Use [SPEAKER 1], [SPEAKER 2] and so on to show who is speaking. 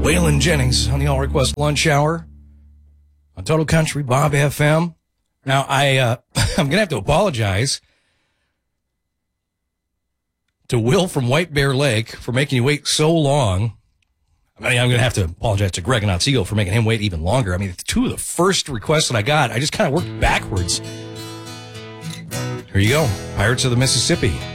[SPEAKER 1] Waylon Jennings on the All Request Lunch Hour on Total Country Bob FM. Now, I'm going to have to apologize to Will from White Bear Lake for making you wait so long. I mean, I'm going to have to apologize to Greg and Otsego for making him wait even longer. I mean, two of the first requests that I got, I just kind of worked backwards. Here you go. Pirates of the Mississippi.